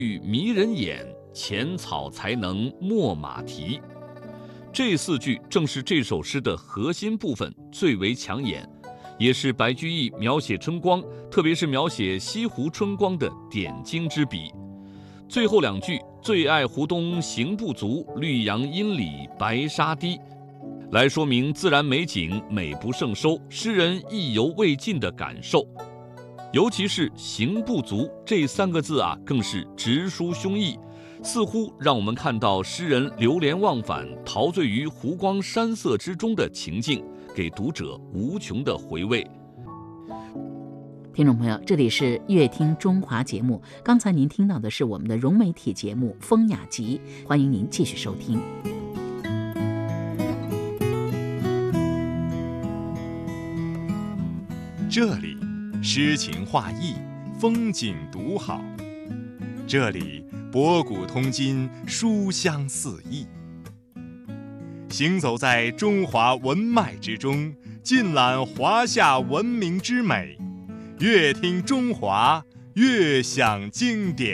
迷人眼，浅草才能没马蹄。这4句正是这首诗的核心部分，最为抢眼，也是白居易描写春光，特别是描写西湖春光的点睛之笔。最后2句“最爱湖东行不足，绿杨阴里白沙堤”，来说明自然美景美不胜收，诗人意犹未尽的感受。尤其是行不足这3个字更是直抒胸臆，似乎让我们看到诗人流连忘返、陶醉于湖光山色之中的情境，给读者无穷的回味。 听众朋友，这里是乐听中华节目，刚才您听到的是我们的融媒体节目《风雅集》，欢迎您继续收听。 这里诗情画意，风景独好，这里博古通今，书香四溢。行走在中华文脉之中，尽览华夏文明之美，越听中华，越享经典。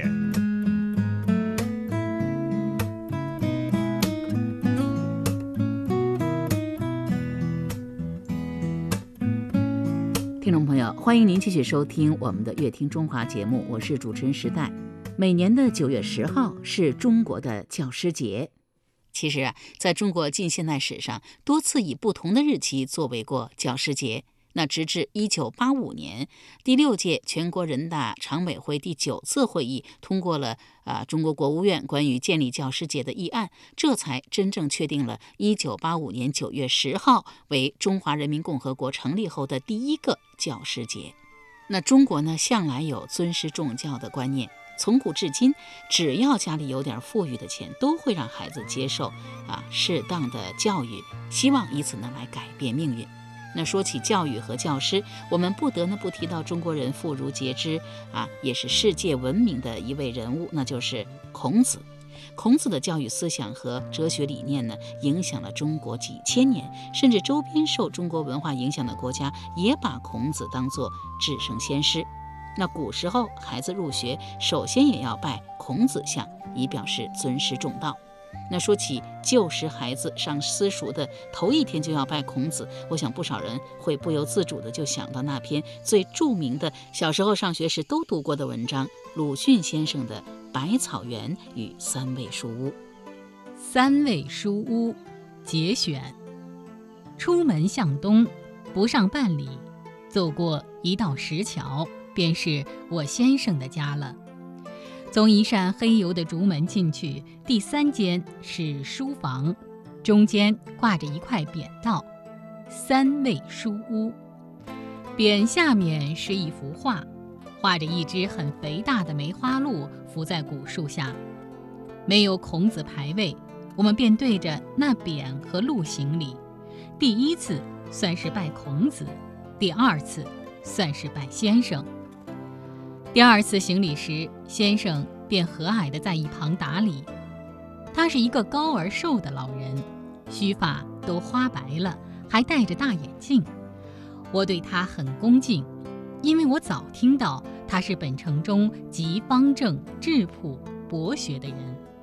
听众朋友，欢迎您继续收听我们的乐听中华节目，我是主持人时代。每年的9月10号是中国的教师节。其实在中国近现代史上，多次以不同的日期作为过教师节。那直至1985年，第6届全国人大常委会第9次会议通过了中国国务院关于建立教师节的议案，这才真正确定了1985年9月10号为中华人民共和国成立后的第1个教师节。那中国呢，向来有尊师重教的观念，从古至今，只要家里有点富裕的钱，都会让孩子接受适当的教育，希望以此呢来改变命运。那说起教育和教师，我们不得不提到中国人妇孺皆知也是世界闻名的一位人物，那就是孔子。孔子的教育思想和哲学理念呢，影响了中国几千年，甚至周边受中国文化影响的国家也把孔子当作至圣先师。那古时候孩子入学，首先也要拜孔子像，以表示尊师重道。那说起旧时孩子上私塾的头1天就要拜孔子，我想不少人会不由自主的就想到那篇最著名的小时候上学时都读过的文章，鲁迅先生的《百草园与三味书屋》。 三味书屋节选。出门向东，不上半里，走过一道石桥，便是我先生的家了。从一扇黑油的竹门进去，第3间是书房，中间挂着一块匾道“三味书屋”。匾下面是一幅画，画着一只很肥大的梅花鹿伏在古树下。没有孔子牌位，我们便对着那匾和鹿行礼。第1次算是拜孔子，第2次算是拜先生。第2次行礼时，先生便和蔼地在一旁打理。他是一个高而瘦的老人，须发都花白了，还戴着大眼镜。我对他很恭敬，因为我早听到他是本城中极方正、质朴、博学的人。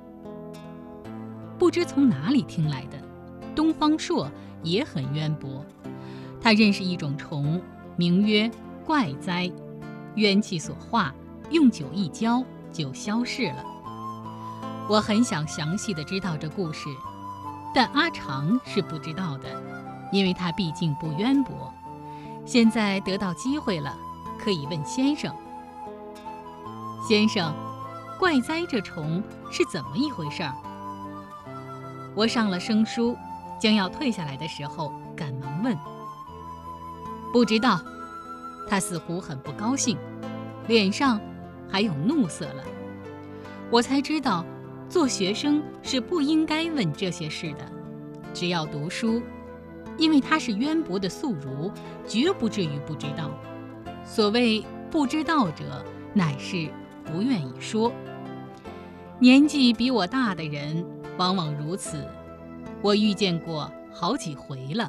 不知从哪里听来的，东方朔也很渊博。他认识一种虫，名曰怪哉，冤气所化，用酒一浇就消逝了。我很想详细的知道这故事，但阿长是不知道的，因为他毕竟不渊博。现在得到机会了，可以问先生。先生，怪哉这虫是怎么一回事儿？我上了生疏，将要退下来的时候，赶忙问。不知道。他似乎很不高兴，脸上还有怒色了。我才知道，做学生是不应该问这些事的，只要读书，因为他是渊博的宿儒，绝不至于不知道。所谓不知道者，乃是不愿意说。年纪比我大的人往往如此，我遇见过好几回了。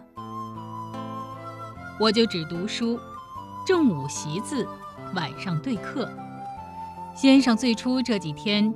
我就只读书，中午习字，晚上对课。 先生最初这几天